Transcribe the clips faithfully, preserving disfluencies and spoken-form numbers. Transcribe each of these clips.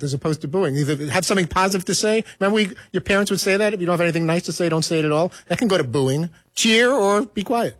loved as opposed to booing. Either have something positive to say. Remember, we, your parents would say that. If you don't have anything nice to say, don't say it at all. That can go to booing. Cheer or be quiet.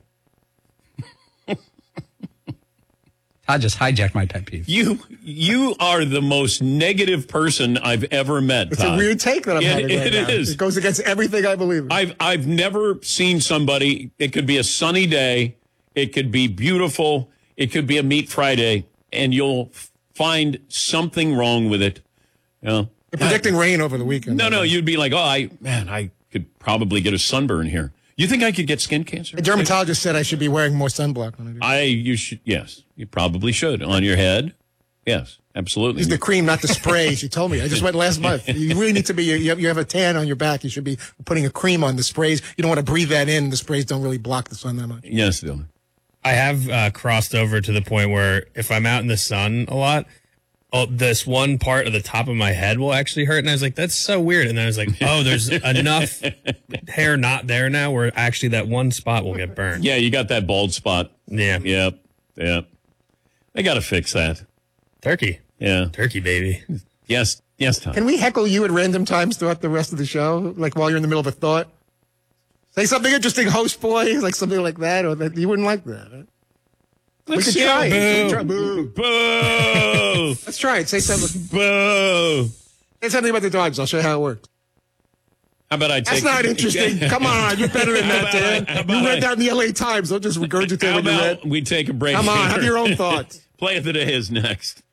I just hijacked my pet peeve. You you are the most negative person I've ever met, It's Todd. a weird take that I'm it, having right it now. is. It goes against everything I believe in. I've I've never seen somebody. It could be a sunny day. It could be beautiful. It could be a meat Friday, and you'll find something wrong with it. You know? They're predicting rain over the weekend. No, no, you'd be like, oh, I man, I could probably get a sunburn here. You think I could get skin cancer? A dermatologist said I should be wearing more sunblock when I do. I, you should, yes, you probably should. On your head, yes, absolutely. Use the cream, not the spray. She told me. I just went last month. You really need to be. You have, you have a tan on your back. You should be putting a cream on the sprays. You don't want to breathe that in. The sprays don't really block the sun that much. Yes, Dylan. I have uh, crossed over to the point where if I'm out in the sun a lot, oh, this one part of the top of my head will actually hurt. And I was like, that's so weird. And then I was like, oh, there's enough hair not there now where actually that one spot will get burned. Yeah, you got that bald spot. Yeah. Yep. Yep. They got to fix that. Turkey. Yeah. Turkey, baby. Yes. Yes, Tom. Can we heckle you at random times throughout the rest of the show? Like while you're in the middle of a thought? Say something interesting, host boy, like something like that, or that you wouldn't like that. Right? Let's we could see try it. it. Boo. Try- Boo. Boo. Let's try it. Say something. Boo. Say something about the dogs. I'll show you how it works. How about I take... That's not interesting. Come on. You're better than that, Dan. How about You read I- that in the L A Times. Don't just regurgitate How what you read. about we take a break Come on. here? Have your own thoughts. Play of the day is next.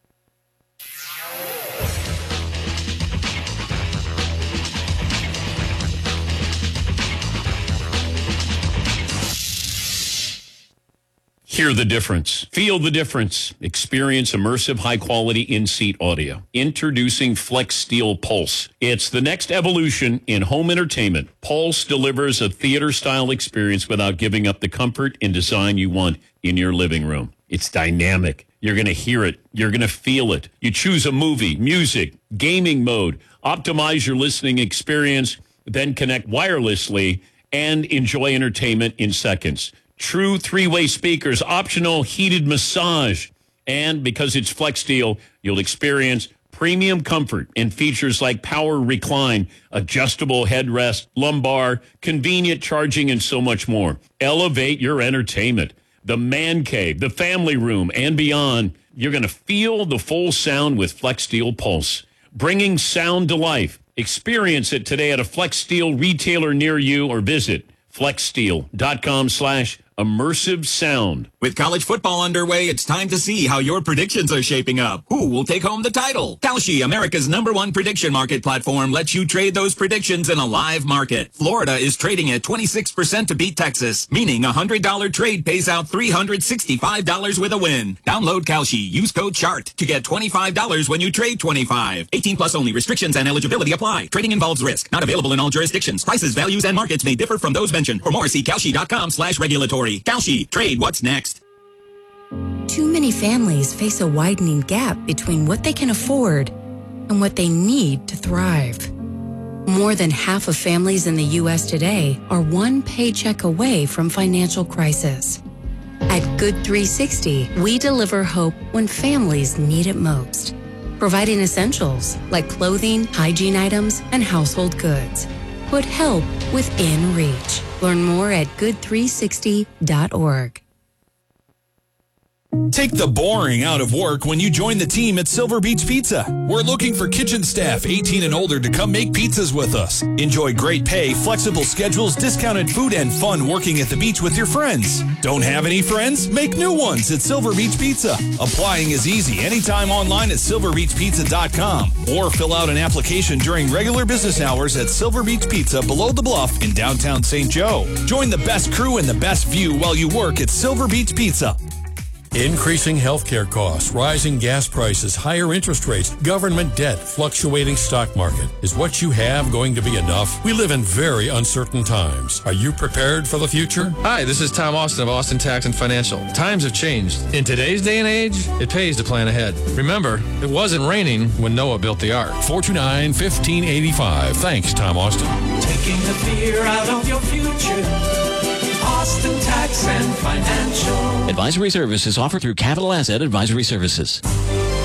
Hear the difference. Feel the difference. Experience immersive, high-quality in-seat audio. Introducing Flex Steel Pulse. It's the next evolution in home entertainment. Pulse delivers a theater-style experience without giving up the comfort and design you want in your living room. It's dynamic. You're going to hear it. You're going to feel it. You choose a movie, music, gaming mode. Optimize your listening experience, then connect wirelessly and enjoy entertainment in seconds. True three-way speakers, optional heated massage. And because it's Flex Steel, you'll experience premium comfort and features like power recline, adjustable headrest, lumbar, convenient charging, and so much more. Elevate your entertainment. The man cave, the family room, and beyond. You're going to feel the full sound with Flex Steel Pulse. Bringing sound to life. Experience it today at a Flex Steel retailer near you or visit flexsteel.com slash immersive sound. With college football underway, it's time to see how your predictions are shaping up. Who will take home the title? Kalshi, America's number one prediction market platform, lets you trade those predictions in a live market. Florida is trading at twenty-six percent to beat Texas, meaning a one hundred dollars trade pays out three hundred sixty-five dollars with a win. Download Kalshi. Use code CHART to get twenty-five dollars when you trade twenty-five dollars. eighteen plus only. Restrictions and eligibility apply. Trading involves risk. Not available in all jurisdictions. Prices, values, and markets may differ from those mentioned. For more, see Kalshi.com slash regulatory. Kalshi. Trade what's next. Too many families face a widening gap between what they can afford and what they need to thrive. More than half of families in the U S today are one paycheck away from financial crisis. At Good three sixty, we deliver hope when families need it most, providing essentials like clothing, hygiene items, and household goods. Put help within reach. Learn more at good three sixty dot org. Take the boring out of work when you join the team at Silver Beach Pizza. We're looking for kitchen staff eighteen and older to come make pizzas with us. Enjoy great pay, flexible schedules, discounted food, and fun working at the beach with your friends. Don't have any friends? Make new ones at Silver Beach Pizza. Applying is easy anytime online at silver beach pizza dot com or fill out an application during regular business hours at Silver Beach Pizza below the bluff in downtown Saint Joe. Join the best crew and the best view while you work at Silver Beach Pizza. Increasing healthcare costs, rising gas prices, higher interest rates, government debt, fluctuating stock market. Is what you have going to be enough? We live in very uncertain times. Are you prepared for the future? Hi, this is Tom Austin of Austin Tax and Financial. Times have changed. In today's day and age, it pays to plan ahead. Remember, it wasn't raining when Noah built the ark. four two nine, one five eight five. Thanks, Tom Austin. Taking the fear out of your future. Austin Tax and Financial. Advisory services offered through Capital Asset Advisory Services.